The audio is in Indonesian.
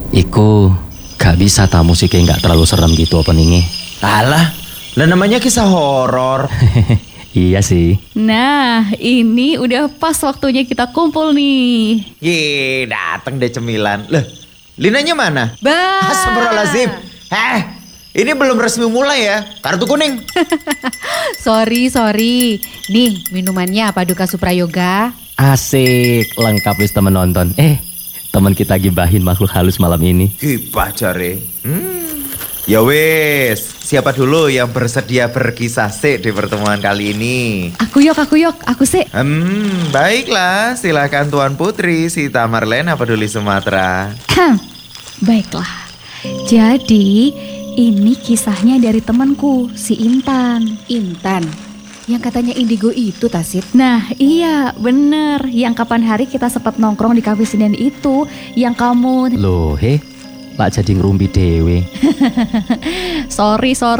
Iku gak bisa ta musiknya gak terlalu serem gitu openingnya. Alah, lah namanya kisah horor. Iya sih. Nah, ini udah pas waktunya kita kumpul nih. Ye, dateng deh cemilan. Lah, Linanya mana? Bah. Astagfirullahaladzim. Ini belum resmi mulai ya. Kartu kuning. Sorry. Nih, minumannya Paduka Suprayoga. Asik, lengkap wis temen nonton. Temen kita gibahin makhluk halus malam ini. Gibah jare. Ya wis, siapa dulu yang bersedia berkisah sih di pertemuan kali ini? Aku yok, aku sih. Baiklah, silakan Tuan Putri Sita Marlena Peduli Sumatera. Baiklah. Jadi, ini kisahnya dari temanku, si Intan. Intan? Yang katanya indigo itu, Tasit? Nah, iya, bener. Yang kapan hari kita sempat nongkrong di kafe Sinden itu, yang kamu... Loh, lak jadi ngerumpi dewe. Sorry.